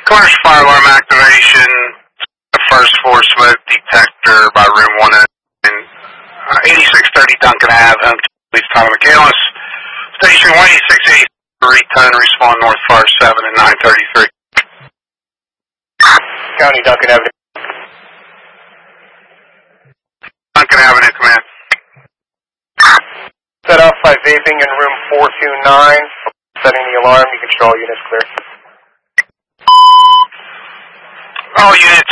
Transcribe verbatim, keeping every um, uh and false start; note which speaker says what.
Speaker 1: Commercial fire alarm activation. The first floor smoke detector by room one and uh, eighty-six thirty Duncan Avenue, home to police Tyler McCandless. Station one eighty-six eighty-three, ton, respond north fire seven and nine thirty-three.
Speaker 2: County, Duncan Avenue.
Speaker 1: Duncan Avenue, command.
Speaker 2: Set off by vaping in room four two nine. Setting the alarm. You can show all units clear.
Speaker 1: All units